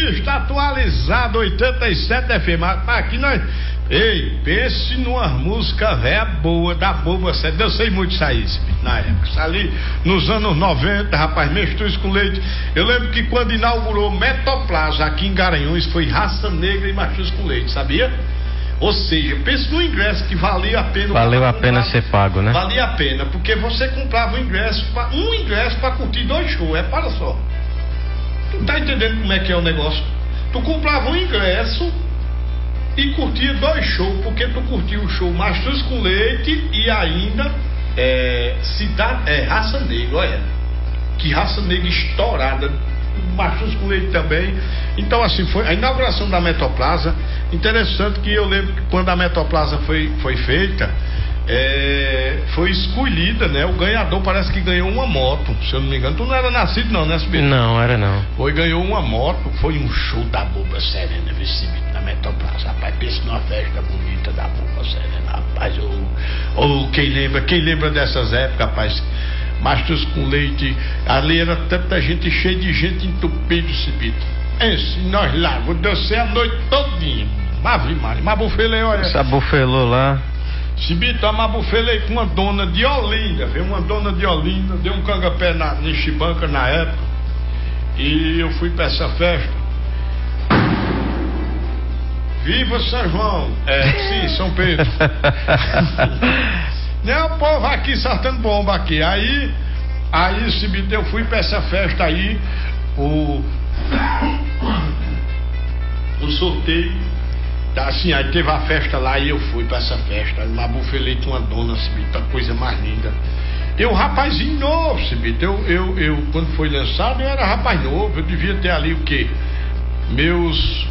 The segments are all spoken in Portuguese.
pista atualizada 87 FM. Aqui nós. Ei, pense numa música véia boa, da boba, sério. Eu sei muito isso aí, na época. Isso ali nos anos 90, rapaz, Menstruz com Leite. Eu lembro que quando inaugurou Metoplaza aqui em Garanhuns, foi Raça Negra e Mastruz com Leite, sabia? Ou seja, pense no ingresso que valia a pena. Valeu a pena ser pago, né? Valia a pena, porque você comprava um ingresso para curtir 2 shows, para só. Tu tá entendendo como é que é o negócio? Tu comprava um ingresso e curtia 2 shows, porque tu curtia o show Mastruz com Leite e ainda Raça Negra, olha. Que Raça Negra estourada, Mastruz com Leite também. Então assim, foi a inauguração da Metoplaza. Interessante que eu lembro que quando a Metoplaza foi feita, foi escolhida, né? O ganhador parece que ganhou uma moto, se eu não me engano. Tu não era nascido não, né, SBT? Não, era não. Ganhou uma moto, foi um show da Boba Serena, na Metoplaza, rapaz, pensa numa festa bonita da Boba Serena, rapaz, quem lembra dessas épocas, rapaz, Mastruz com Leite, ali era tanta gente, cheia de gente entupida, Cibito. Nós lá, vou descer a noite todinha, Mabufelei, olha. Essa bufelou lá. Cibito, a Mabufelei com uma dona de Olinda, veio uma dona de Olinda, deu um cangapé na Chibanca na época, e eu fui pra essa festa. Viva São João! Sim, São Pedro. Não, o povo aqui saltando bomba aqui. Aí, Cibito, eu fui pra essa festa aí, o sorteio, assim, aí teve a festa lá e eu fui pra essa festa. Aí Mabufelei com uma dona, Cibito, a coisa mais linda. Eu, rapazinho novo, Cibito, eu quando foi lançado, eu era rapaz novo, eu devia ter ali o quê? Meus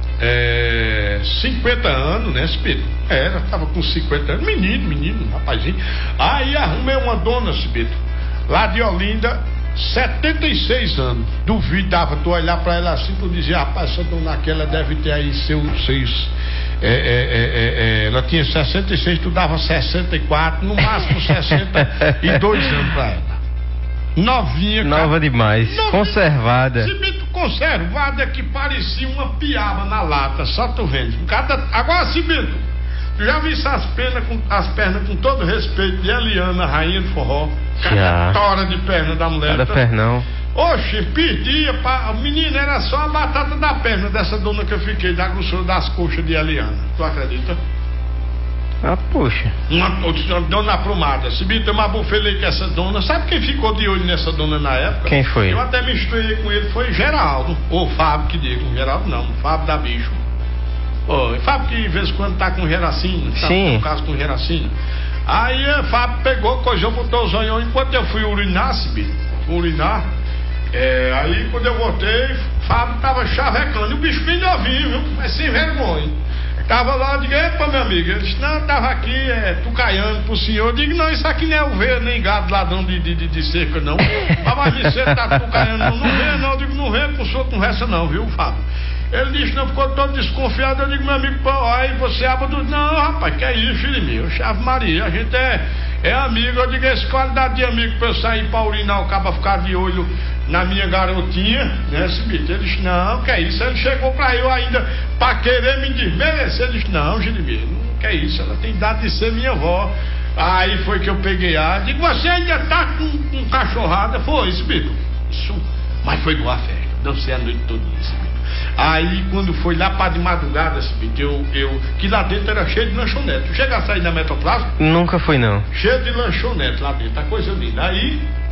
50 anos, né, Cibito? Tava com 50 anos, menino, rapazinho. Aí arrumei uma dona, Cibito, lá de Olinda, 76 anos. Duvidava, tu olhar pra ela assim, tu dizia, rapaz, essa dona aquela deve ter aí seus. Ela tinha 66, tu dava 64, no máximo 62 anos pra ela. Novinha, nova cara, demais, novinha, conservada. Cibito, conservada, que parecia uma piaba na lata, só tu vendo. Agora, Cibito, tu já viste as pernas com todo respeito de Eliana, rainha do forró? Cada tora de perna da mulher. Cada pernão. Oxe, perdia, menina, era só a batata da perna dessa dona que eu fiquei, da grossura das coxas de Eliana. Tu acredita? Ah, poxa. Uma dona aprumada. Cibito, eu Mabufelei com essa dona. Sabe quem ficou de olho nessa dona na época? Quem foi? Eu até me estranhei com ele, foi Geraldo. Ou Fábio, que digo. Geraldo não, Fábio da Bicho. Fábio que de vez em quando tá com Geracina. Sim. No caso com Geracina. Aí Fábio pegou, coisou, botou o zonhão. Enquanto eu fui urinar, Cibito, aí quando eu voltei, Fábio tava chavecando. E o bicho bem novinho, viu? Mas sem vergonha. Tava lá, eu digo, epa, meu amigo. Ele disse, não, tava aqui, tucaiando pro senhor. Eu digo, não, isso aqui não é ovelha nem gado ladrão de cerca, não. Mas você tá tucaiando, não vê, não. Eu digo, não vê com o senhor conversa, não, viu, Fábio? Ele disse, não, ficou todo desconfiado. Eu digo, meu amigo, aí você abre do. Não, rapaz, que é isso, filho meu? Chave Maria, a gente é amigo. Eu digo, essa qualidade de amigo pra eu sair pra urinar, o cabo ficar de olho na minha garotinha, né, Cibito? Ele disse, não, que é isso? Ele chegou pra eu ainda pra querer me desmerecer. Ele disse, não, Gilibir, não que é isso? Ela tem idade de ser minha avó. Aí foi que eu peguei digo, você ainda tá com cachorrada? Foi, Cibito. Isso, mas foi boa a festa, dancei a noite toda, Cibito. Aí quando foi lá pra de madrugada, Cibito, que lá dentro era cheio de lanchonete. Tu chega a sair na Metoplaza? Nunca fui não. Cheio de lanchonete lá dentro, a coisa linda. Aí